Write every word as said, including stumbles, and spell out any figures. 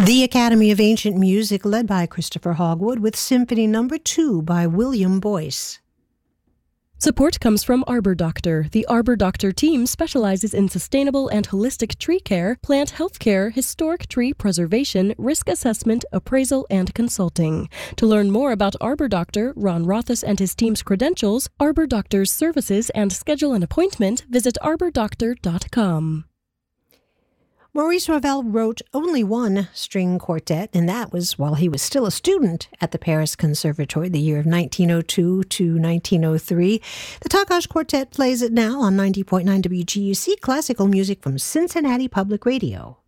The Academy of Ancient Music, led by Christopher Hogwood, with Symphony Number Two by William Boyce. Support comes from Arbor Doctor. The Arbor Doctor team specializes in sustainable and holistic tree care, plant health care, historic tree preservation, risk assessment, appraisal, and consulting. To learn more about Arbor Doctor, Ron Rothus and his team's credentials, Arbor Doctor's services, and schedule an appointment, visit arbor doctor dot com. Maurice Ravel wrote only one string quartet, and that was while he was still a student at the Paris Conservatory, the year of nineteen oh two to nineteen oh three. The Taakash Quartet plays it now on ninety point nine W G U C, classical music from Cincinnati Public Radio.